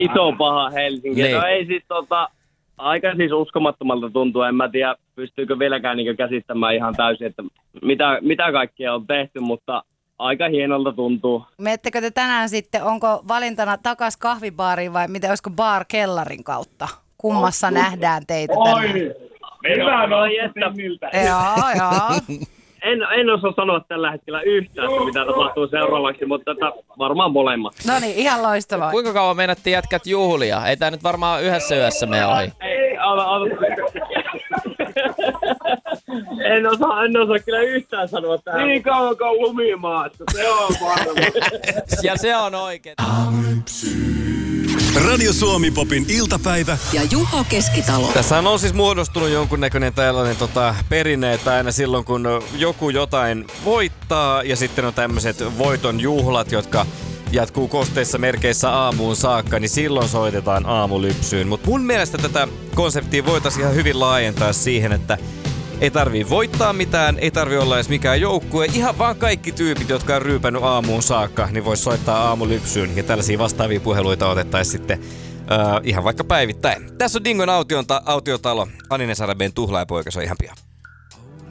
iso paha Helsinki. Niin. No ei siis aika siis uskomattomalta tuntuu. En mä tiedä, pystyykö vieläkään niin käsittämään ihan täysin, että mitä kaikkea on tehty, mutta aika hienolta tuntuu. Menettekö te tänään sitten, onko valintana takas kahvibaariin vai miten, olisiko bar kellarin kautta? Kummassa nähdään teitä tänään? Hyvä noista. Joo. En osaa sanoa tällä hetkellä yhtään, että mitä tapahtuu seuraavaksi, mutta varmaan molemmat. No niin, ihan loistavaa. Kuinka kauan meinattiin jätkät juhlia? Ei tää nyt varmaan yhdessä yössä mene ohi. Ei, en osaa kyllä yhtään sanoa tähän. Niin kauan kuin lumimaassa, se on varma. Ja se on oikein. Radio Suomi Popin iltapäivä. Ja Juho Keskitalo. Tässä on siis muodostunut jonkunnäköinen tällainen perinne, että aina silloin kun joku jotain voittaa ja sitten on tämmöiset voiton juhlat, jotka jatkuu kosteissa merkeissä aamuun saakka, niin silloin soitetaan aamulypsyyn. Mutta mun mielestä tätä konseptia voitaisiin ihan hyvin laajentaa siihen, että ei tarvii voittaa mitään, ei tarvii olla edes mikään joukkue. Ihan vaan kaikki tyypit, jotka on ryypännyt aamuun saakka, niin vois soittaa aamulypsyyn. Ja tällaisia vastaavia puheluita otettaisiin sitten ihan vaikka päivittäin. Tässä on Dingon autiotalo. Anine Sarabeen tuhlaajapoika, se on ihan pian.